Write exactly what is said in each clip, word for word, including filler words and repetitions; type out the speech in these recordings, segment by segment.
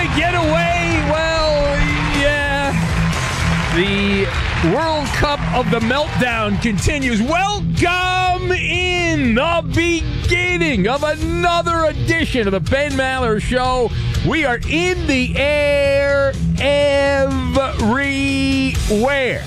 to get away? Well, yeah. The World Cup of the Meltdown continues. Welcome in the beginning of another edition of the Ben Maller Show. We are in the air everywhere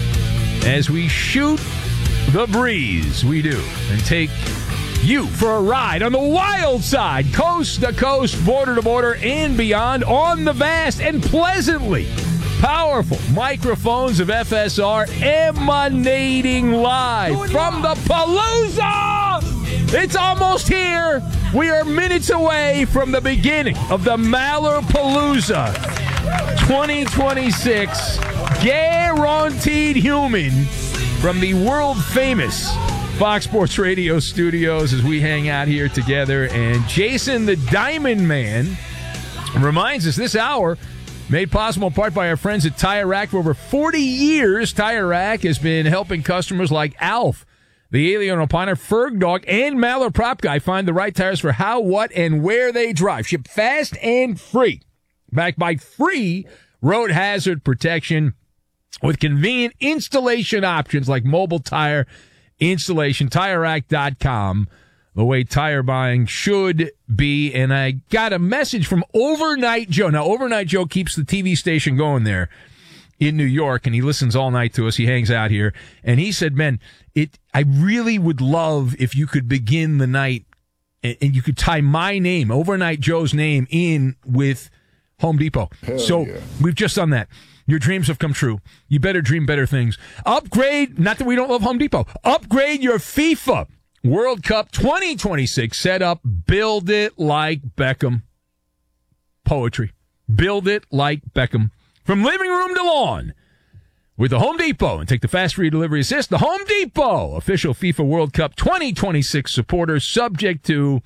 as we shoot the breeze. We do. And take you for a ride on the wild side, coast to coast, border to border, and beyond on the vast and pleasantly powerful microphones of F S R, emanating live from the Palooza. It's almost here. We are minutes away from the beginning of the Maller Palooza twenty twenty-six. Guaranteed human from the world famous Fox Sports Radio studios as we hang out here together. And Jason the Diamond Man reminds us this hour made possible in part by our friends at Tire Rack. For over forty years, Tire Rack has been helping customers like Alf, the Alien Opiner, Ferg Dog, and Maller Prop Guy find the right tires for how, what, and where they drive. Ship fast and free. Backed by free road hazard protection with convenient installation options like mobile tire installation. Tire Rack dot com. The way tire buying should be. And I got a message from Overnight Joe. Now, Overnight Joe keeps the T V station going there in New York, and he listens all night to us. He hangs out here. And he said, man, it, I really would love if you could begin the night and, and you could tie my name, Overnight Joe's name, in with Home Depot. Hell so yeah. We've just done that. Your dreams have come true. You better dream better things. Upgrade, not that we don't love Home Depot, upgrade your FIFA World Cup twenty twenty-six setup. Build it like Beckham. Poetry. Build it like Beckham. From living room to lawn with the Home Depot. And take the fast free delivery assist. The Home Depot, official FIFA World Cup twenty twenty-six supporter, subject to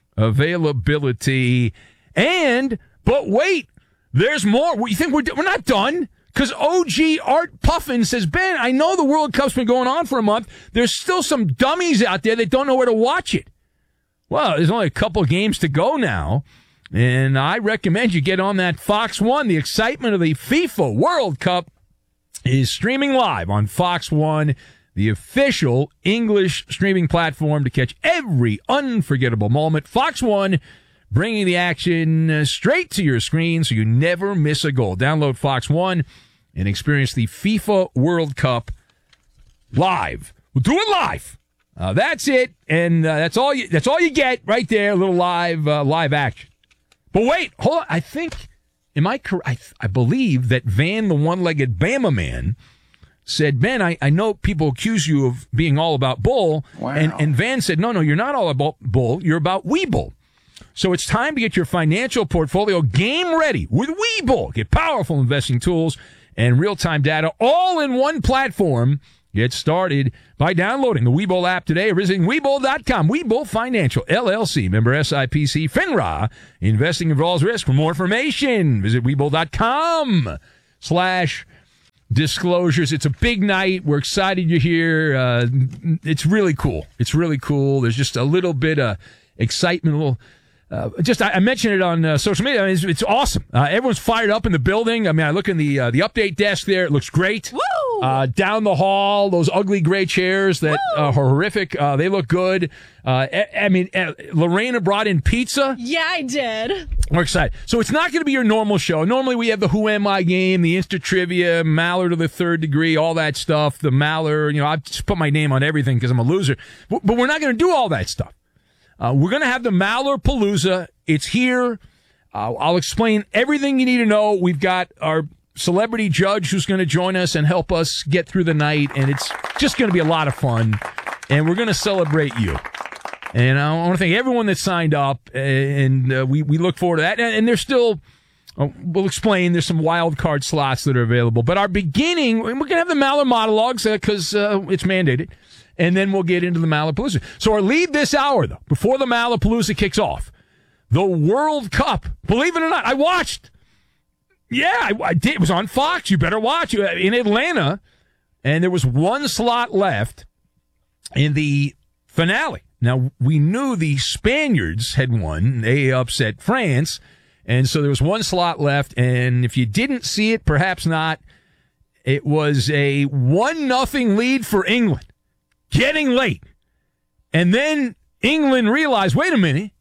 availability. And, but wait, there's more. You think we're, we're not done? Because O G Art Puffin says, Ben, I know the World Cup's been going on for a month. There's still some dummies out there that don't know where to watch it. Well, there's only a couple games to go now. And I recommend you get on that Fox One. The excitement of the FIFA World Cup is streaming live on Fox One, the official English streaming platform to catch every unforgettable moment. Fox One, bringing the action straight to your screen so you never miss a goal. Download Fox One and experience the FIFA World Cup live. We'll do it live. Uh, that's it, and uh, that's all you. That's all you get right there. A little live, uh, live action. But wait, hold on. I think, am I correct? I, I believe that Van, the one-legged Bama man, said, Ben, I, I know people accuse you of being all about bull. Wow. And, and Van said, no, no, you're not all about bull. You're about Webull. So it's time to get your financial portfolio game ready with Webull. Get powerful investing tools and real-time data all in one platform. Get started by downloading the Webull app today or visiting Webull dot com. Webull Financial, L L C, member S I P C, FINRA. Investing involves risk. For more information, visit Webull dot com slash disclosures. It's a big night. We're excited you're here. Uh, it's really cool. It's really cool. There's just a little bit of excitement, a little... Uh, just, I, I mentioned it on uh, social media. I mean, it's, it's awesome. Uh, everyone's fired up in the building. I mean, I look in the uh, the update desk there. It looks great. Woo! Uh, down the hall, those ugly gray chairs that uh, are horrific. Uh, they look good. Uh, I, I mean, uh, Lorena brought in pizza. Yeah, I did. We're excited. So it's not going to be your normal show. Normally we have the Who Am I game, the Insta Trivia, Maller to the third degree, all that stuff. The Maller, you know, I just put my name on everything because I'm a loser. But, but we're not going to do all that stuff. Uh, we're going to have the Maller Palooza. It's here. Uh, I'll explain everything you need to know. We've got our celebrity judge who's going to join us and help us get through the night, and it's just going to be a lot of fun, and we're going to celebrate you. And I want to thank everyone that signed up, and uh, we, we look forward to that. And, and there's still, uh, we'll explain, there's some wild card slots that are available. But our beginning, we're going to have the Maller monologues because uh, uh, it's mandated. And then we'll get into the Maller Palooza. So our lead this hour, though, before the Maller Palooza kicks off, the World Cup. Believe it or not, I watched. Yeah, I, I did. It was on Fox. You better watch it in Atlanta. And there was one slot left in the finale. Now, we knew the Spaniards had won. They upset France. And so there was one slot left, and if you didn't see it, perhaps not, it was a one nothing lead for England, getting late. And then England realized, wait a minute,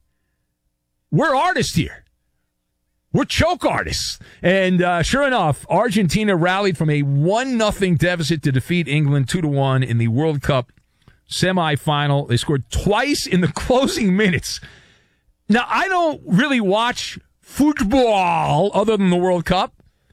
we're artists here. We're choke artists. And uh, sure enough, Argentina rallied from a one nothing deficit to defeat England two to one in the World Cup semifinal. They scored twice in the closing minutes. Now, I don't really watch football other than the World Cup.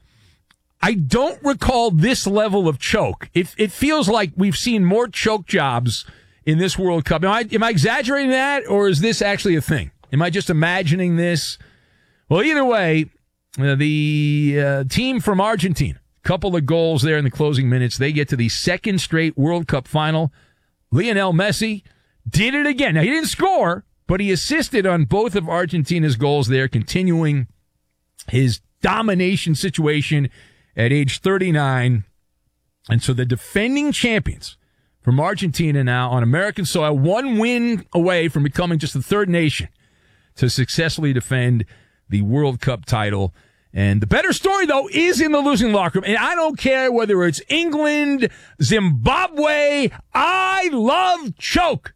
I don't recall this level of choke. It, it feels like we've seen more choke jobs in this World Cup. Am I, am I exaggerating that, or is this actually a thing? Am I just imagining this? Well, either way, uh, the uh, team from Argentina, a couple of goals there in the closing minutes. They get to the second straight World Cup final. Lionel Messi did it again. Now, he didn't score, but he assisted on both of Argentina's goals there, continuing his domination situation at age thirty-nine. And so the defending champions from Argentina now on American soil, one win away from becoming just the third nation to successfully defend the World Cup title. And the better story, though, is in the losing locker room. And I don't care whether it's England, Zimbabwe. I love choke.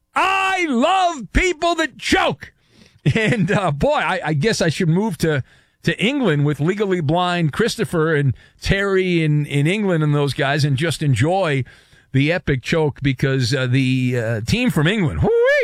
I love people that choke. And, uh, boy, I, I guess I should move to, to England with Legally Blind Christopher and Terry in, in England and those guys and just enjoy the epic choke, because uh, the uh, team from England,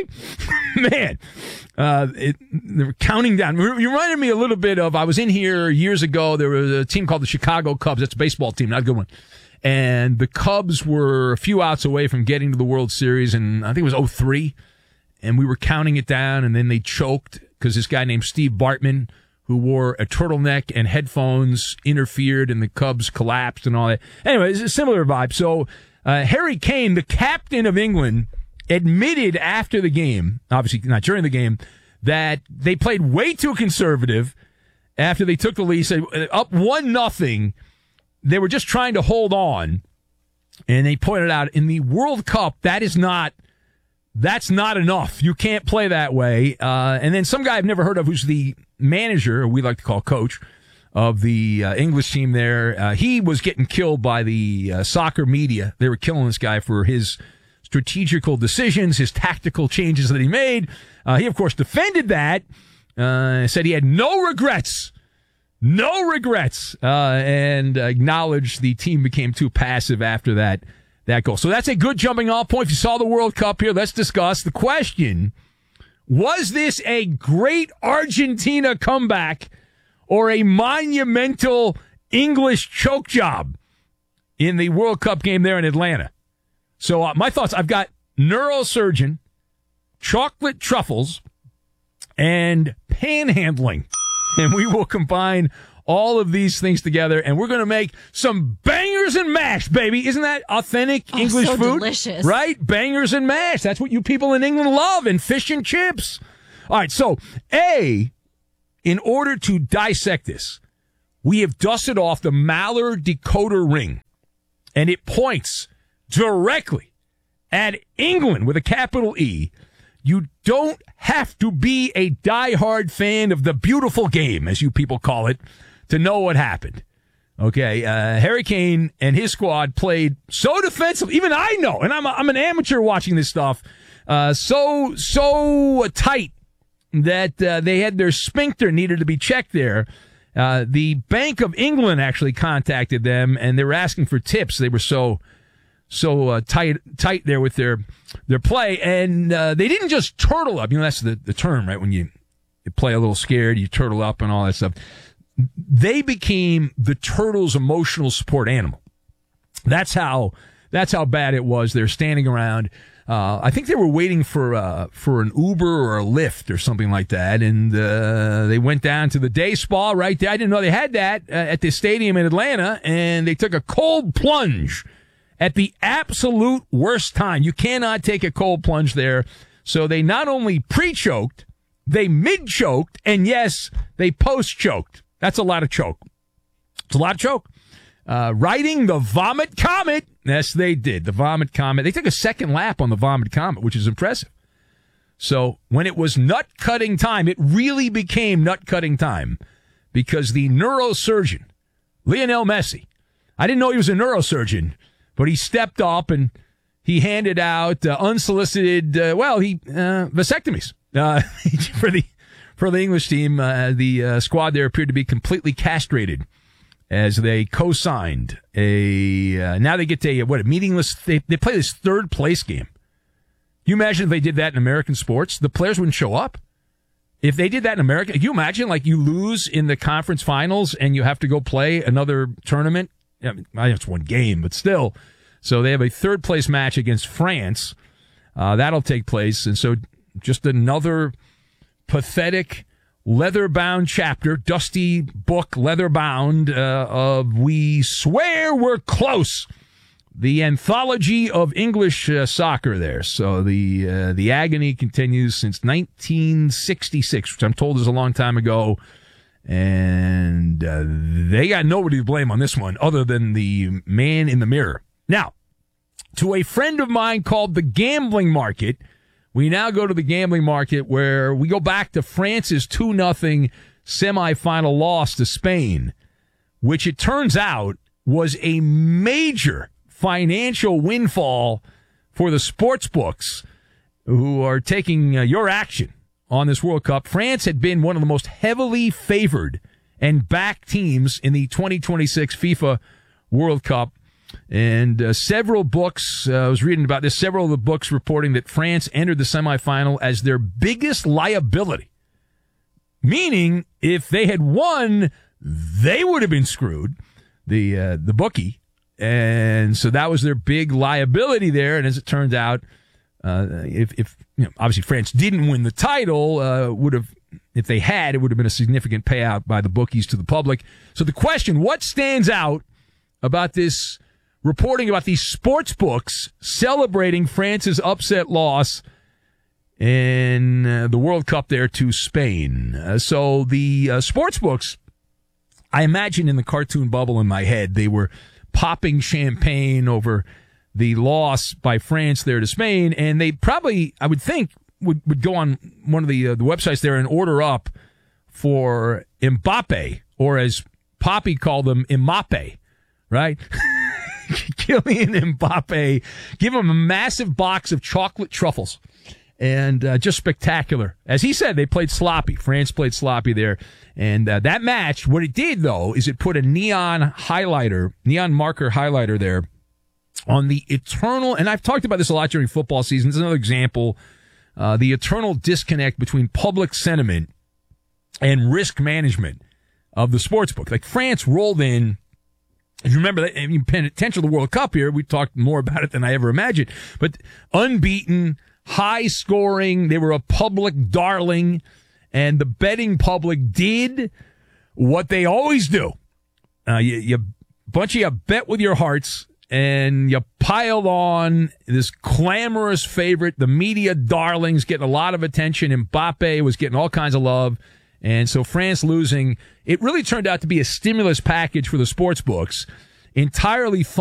man, uh, it, they were counting down. You reminded me a little bit of, I was in here years ago. There was a team called the Chicago Cubs. That's a baseball team, not a good one. And the Cubs were a few outs away from getting to the World Series, and I think it was oh three. And we were counting it down, and then they choked because this guy named Steve Bartman, who wore a turtleneck and headphones, interfered, and the Cubs collapsed and all that. Anyway, it's a similar vibe. So, Uh, Harry Kane, the captain of England, admitted after the game, obviously not during the game, that they played way too conservative after they took the lead. Said up one nothing, they were just trying to hold on, and they pointed out in the World Cup that is not that's not enough. You can't play that way. Uh, and then some guy I've never heard of, who's the manager, or we like to call coach, of the uh, English team there. Uh, he was getting killed by the uh, soccer media. They were killing this guy for his strategical decisions, his tactical changes that he made. Uh, he, of course, defended that, uh, said he had no regrets, no regrets, uh, and acknowledged the team became too passive after that, that goal. So that's a good jumping off point. If you saw the World Cup here, let's discuss the question. Was this a great Argentina comeback or a monumental English choke job in the World Cup game there in Atlanta? So uh, my thoughts, I've got neurosurgeon, chocolate truffles, and panhandling. And we will combine all of these things together, and we're going to make some bangers and mash, baby. Isn't that authentic oh, English so food? Delicious. Right? Bangers and mash. That's what you people in England love, and fish and chips. All right, so A, in order to dissect this, we have dusted off the Maller decoder ring, and it points directly at England with a capital E. You don't have to be a diehard fan of the beautiful game, as you people call it, to know what happened. Okay, uh, Harry Kane and his squad played so defensive. Even I know, and I'm a, I'm an amateur watching this stuff, uh, so, so tight that uh, they had their sphincter needed to be checked there. Uh, the Bank of England actually contacted them, and they were asking for tips. They were so so uh, tight tight there with their their play, and uh, they didn't just turtle up. You know, that's the, the term, right? When you, you play a little scared, you turtle up and all that stuff. They became the Turtles' emotional support animal. That's how that's how bad it was. They're standing around. Uh, I think they were waiting for uh, for an Uber or a Lyft or something like that, and uh, they went down to the day spa right there. I didn't know they had that uh, at the stadium in Atlanta, and they took a cold plunge at the absolute worst time. You cannot take a cold plunge there. So they not only pre-choked, they mid-choked, and yes, they post-choked. That's a lot of choke. It's a lot of choke. Uh, riding the Vomit Comet. Yes, they did. The Vomit Comet. They took a second lap on the Vomit Comet, which is impressive. So when it was nut-cutting time, it really became nut-cutting time because the neurosurgeon, Lionel Messi, I didn't know he was a neurosurgeon, but he stepped up and he handed out uh, unsolicited, uh, well, he uh, vasectomies uh, for the for the English team. Uh, the uh, squad there appeared to be completely castrated as they co-signed a. Uh, now they get to what a meaningless. They they play this third place game. You imagine if they did that in American sports, the players wouldn't show up. If they did that in America, can you imagine like you lose in the conference finals and you have to go play another tournament? I mean, I know it's one game, but still. So they have a third place match against France. Uh, that'll take place. And so just another pathetic leather-bound chapter, dusty book, leather-bound, uh, of We Swear We're Close. The anthology of English uh, soccer there. So the uh, the agony continues since nineteen sixty-six, which I'm told is a long time ago. And uh, they got nobody to blame on this one other than the man in the mirror. Now, to a friend of mine called the gambling market, we now go to the gambling market where we go back to France's two nothing semifinal loss to Spain, which it turns out was a major financial windfall for the sports books who are taking uh, your action on this World Cup. France had been one of the most heavily favored and backed teams in the twenty twenty-six FIFA World Cup. And uh, several books, uh, I was reading about this, several of the books reporting that France entered the semifinal as their biggest liability. Meaning, if they had won, they would have been screwed, the uh, the bookie. And so that was their big liability there. And as it turned out, uh, if, if you know, obviously France didn't win the title, uh, would have, if they had, it would have been a significant payout by the bookies to the public. So the question, what stands out about this reporting about these sports books celebrating France's upset loss in uh, the World Cup there to Spain? Uh, so the uh, sports books, I imagine in the cartoon bubble in my head, they were popping champagne over the loss by France there to Spain, and they probably, I would think, would, would go on one of the uh, the websites there and order up for Mbappe, or as Poppy called them, Imape, right? Kylian Mbappe, give him a massive box of chocolate truffles. And uh, just spectacular. As he said, they played sloppy. France played sloppy there. And uh, that match, what it did, though, is it put a neon highlighter, neon marker highlighter there on the eternal, and I've talked about this a lot during football season. This is another example, uh, the eternal disconnect between public sentiment and risk management of the sports book. Like France rolled in. If you remember that, if you pay attention to the World Cup here, we talked more about it than I ever imagined. But unbeaten, high scoring, they were a public darling, and the betting public did what they always do. Uh, you, you bunch of you bet with your hearts, and you piled on this clamorous favorite. The media darlings getting a lot of attention. Mbappe was getting all kinds of love. And so France losing, it really turned out to be a stimulus package for the sports books, entirely